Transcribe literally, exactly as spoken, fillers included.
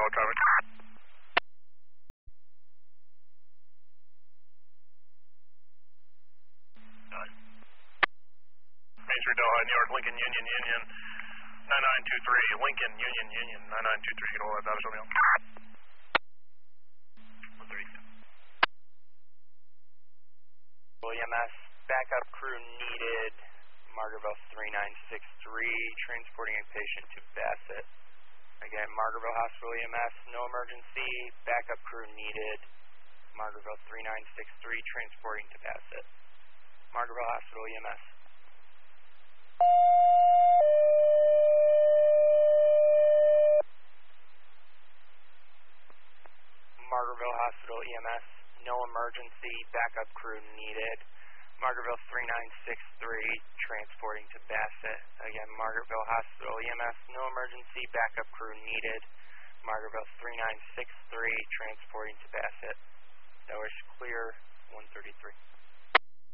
all traffic. Main Street, Delhi, New York, Lincoln, Union, Union, nine nine two three, Lincoln, Union, Union, nine nine two three, get all that data, show me out. one thirty-two. E M S, backup crew needed, Margaretville three nine six three, transporting a patient to Bassett. Again, Margaretville Hospital E M S, no emergency, backup crew needed, Margaretville three nine six three, transporting to Bassett. Margaretville Hospital E M S. Margaretville Hospital E M S, no emergency, backup crew needed. Margaretville three nine six three, transporting to Bassett. Again, Margaretville Hospital E M S, no emergency, backup crew needed. Margaretville three nine six three, transporting to Bassett. That was clear, one thirty-three.